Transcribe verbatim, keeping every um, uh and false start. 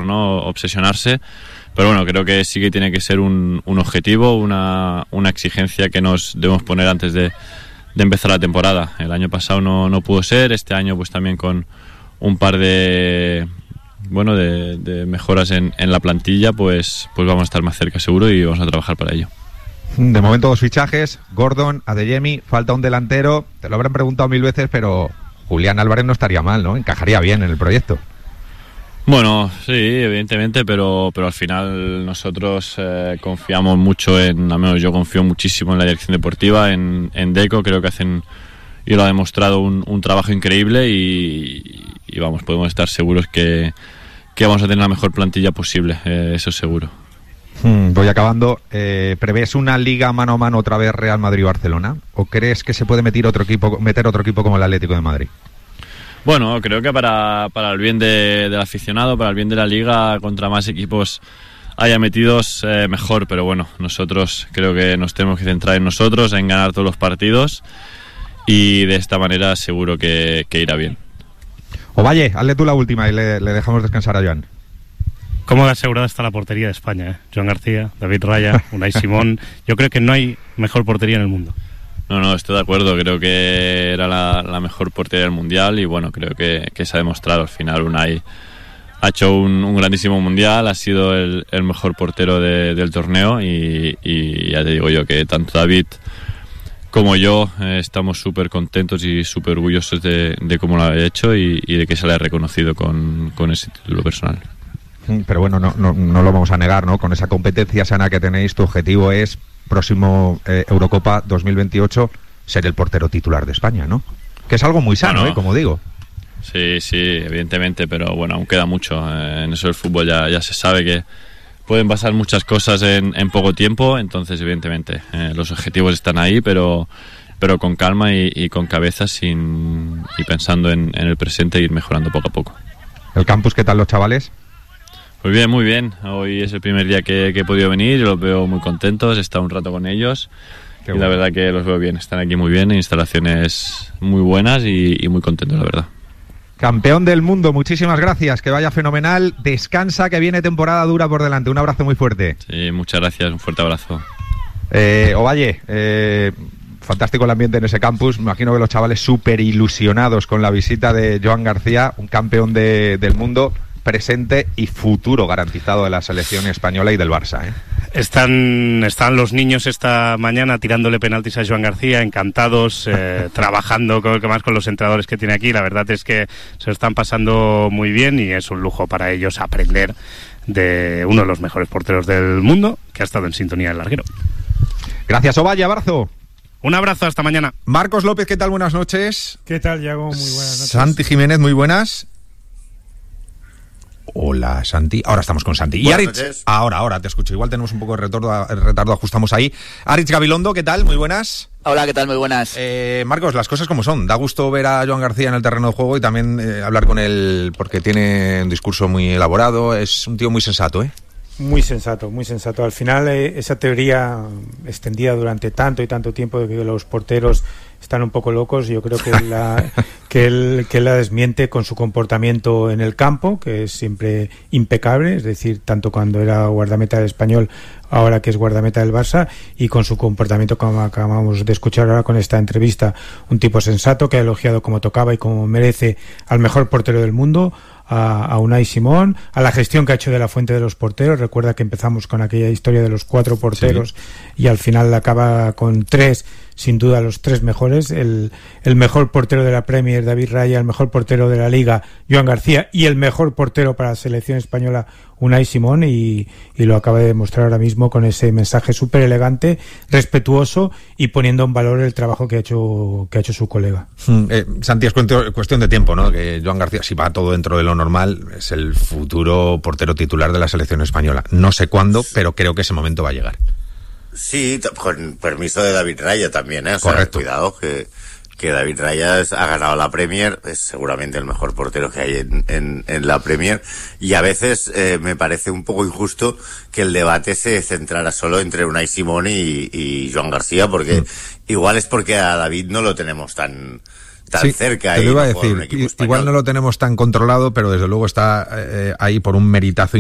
¿no? Obsesionarse. Pero bueno, creo que sí que tiene que ser un, un objetivo, una, una exigencia que nos debemos poner antes de, de empezar la temporada. El año pasado no, no pudo ser, este año pues también con un par de bueno de, de mejoras en, en la plantilla, pues, pues vamos a estar más cerca seguro y vamos a trabajar para ello. De momento dos fichajes, Gordon, Adeyemi, falta un delantero, te lo habrán preguntado mil veces, pero Julián Álvarez no estaría mal, ¿no? Encajaría bien en el proyecto. Bueno, sí, evidentemente, pero, pero al final nosotros eh, confiamos mucho en, al menos yo confío muchísimo en la dirección deportiva, en, en Deco, creo que hacen, y lo ha demostrado, un, un trabajo increíble y, y vamos, podemos estar seguros que, que vamos a tener la mejor plantilla posible, eh, eso seguro. Hmm, voy acabando. Eh, ¿Prevés una liga mano a mano otra vez Real Madrid-Barcelona? ¿O crees que se puede meter otro equipo, meter otro equipo como el Atlético de Madrid? Bueno, creo que para, para el bien de, del aficionado, para el bien de la liga, contra más equipos haya metidos, eh, mejor. Pero bueno, nosotros creo que nos tenemos que centrar en nosotros, en ganar todos los partidos y de esta manera seguro que, que irá bien. Ovalle, hazle tú la última y le, le dejamos descansar a Joan. ¿Cómo asegurada está la portería de España? ¿eh? Joan García, David Raya, Unai Simón. Yo creo que no hay mejor portería en el mundo. No, no, estoy de acuerdo, creo que era la, la mejor portería del Mundial y bueno, creo que, que se ha demostrado. Al final Unai ha hecho un, un grandísimo Mundial, ha sido el, el mejor portero de, del torneo y, y ya te digo yo que tanto David como yo eh, estamos súper contentos y súper orgullosos de, de cómo lo ha hecho y, y de que se le ha reconocido con, con ese título personal. Pero bueno, no, no, no lo vamos a negar, ¿no? Con esa competencia sana que tenéis, tu objetivo es próximo eh, Eurocopa dos mil veintiocho ser el portero titular de España, ¿no? Que es algo muy sano, bueno, ¿eh? Como digo. Sí, sí, evidentemente, pero bueno, aún queda mucho. Eh, en eso del fútbol ya, ya se sabe que pueden pasar muchas cosas en, en poco tiempo, entonces evidentemente eh, los objetivos están ahí, pero, pero con calma y, y con cabeza sin, y pensando en, en el presente e ir mejorando poco a poco. ¿El campus qué tal los chavales? Pues bien, muy bien. Hoy es el primer día que, que he podido venir y los veo muy contentos. He estado un rato con ellos. Qué y bueno. La verdad que los veo bien. Están aquí muy bien, instalaciones muy buenas y, y muy contentos, la verdad. Campeón del mundo, muchísimas gracias. Que vaya fenomenal. Descansa, que viene temporada dura por delante. Un abrazo muy fuerte. Sí, muchas gracias. Un fuerte abrazo. Eh, Ovalle, eh, fantástico el ambiente en ese campus. Me imagino que los chavales súper ilusionados con la visita de Joan García, un campeón de, del mundo, presente y futuro garantizado de la selección española y del Barça, ¿eh? Están, están los niños esta mañana tirándole penaltis a Joan García, encantados, eh, trabajando con, más con los entrenadores que tiene aquí. La verdad es que se lo están pasando muy bien y es un lujo para ellos aprender de uno de los mejores porteros del mundo que ha estado en sintonía del larguero. Gracias, Ovalle, abrazo. Un abrazo, hasta mañana. Marcos López, ¿qué tal? Buenas noches. ¿Qué tal, Yago? Muy buenas noches. Santi Jiménez, muy buenas. Hola, Santi. Ahora estamos con Santi. Y Aritz, ahora, ahora te escucho. Igual tenemos un poco de retardo, retardo ajustamos ahí. Aritz Gabilondo, ¿qué tal? Muy buenas. Hola, ¿qué tal? Muy buenas. Eh, Marcos, las cosas como son. Da gusto ver a Joan García en el terreno de juego y también eh, hablar con él porque tiene un discurso muy elaborado. Es un tío muy sensato, ¿eh? Muy sensato, muy sensato. Al final, eh, esa teoría extendida durante tanto y tanto tiempo de que los porteros están un poco locos, yo creo que la, que él, que él la desmiente con su comportamiento en el campo, que es siempre impecable, es decir, tanto cuando era guardameta del Español, ahora que es guardameta del Barça, y con su comportamiento, como acabamos de escuchar ahora con esta entrevista, un tipo sensato que ha elogiado como tocaba y como merece al mejor portero del mundo, a, a Unai Simón, a la gestión que ha hecho de la fuente de los porteros. Recuerda que empezamos con aquella historia de los cuatro porteros, sí, y al final acaba con tres, sin duda los tres mejores, el, el mejor portero de la Premier, David Raya, el mejor portero de la Liga, Joan García, y el mejor portero para la selección española, Unai Simón, y, y lo acaba de demostrar ahora mismo con ese mensaje súper elegante, respetuoso y poniendo en valor el trabajo que ha hecho, que ha hecho su colega. Mm, eh, Santi, es cuestión de tiempo, ¿no? Que Joan García, si va todo dentro de lo normal, es el futuro portero titular de la selección española. No sé cuándo, pero creo que ese momento va a llegar. Sí, con permiso de David Raya también, ¿eh? O sea, correcto. Cuidado, que, que David Raya ha ganado la Premier, es seguramente el mejor portero que hay en, en, en la Premier, y a veces eh, me parece un poco injusto que el debate se centrara solo entre Unai Simón y, y Joan García, porque mm. igual es porque a David no lo tenemos tan... tan sí, cerca. Te lo iba a decir, igual no lo tenemos tan controlado, pero desde luego está eh, ahí por un meritazo